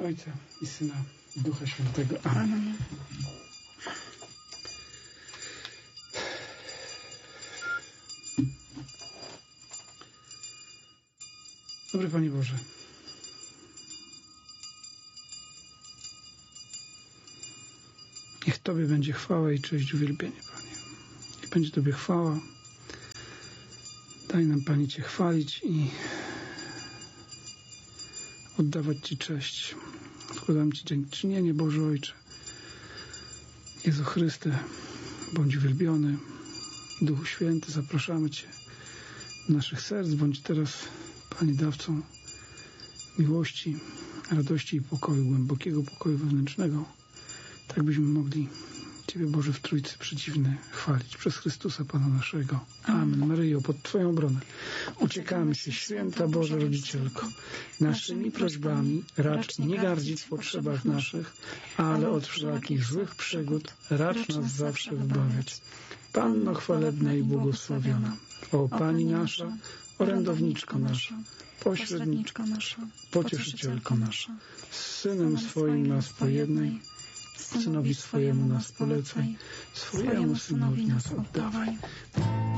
Ojca i Syna i Ducha Świętego. Amen. Dobry Panie Boże, niech Tobie będzie chwała i cześć, uwielbienie, Panie. Niech będzie Tobie chwała. Daj nam, Panie, Cię chwalić i oddawać Ci cześć. Składam Ci dziękczynienie, Boże Ojcze. Jezu Chryste, bądź uwielbiony. Duchu Święty, zapraszamy Cię do naszych serc. Bądź teraz, Panie, dawcą miłości, radości i pokoju, głębokiego pokoju wewnętrznego, tak byśmy mogli Ciebie, Boże, w Trójcy Przeciwnej chwalić. Przez Chrystusa Pana naszego. Amen. Maryjo, pod Twoją obronę uciekamy się, święta Boża Rodzicielko. Naszymi prośbami racz nie gardzić w potrzebach naszych, ale od wszelakich złych przygód racz nas zawsze wybawiać. Panno chwalebna i błogosławiona, o Pani nasza, orędowniczko nasza, pośredniczko nasza, pocieszycielko nasza, z Synem swoim nas pojednaj, Synowi swojemu nas polecaj, swojemu Synowi nas oddawaj.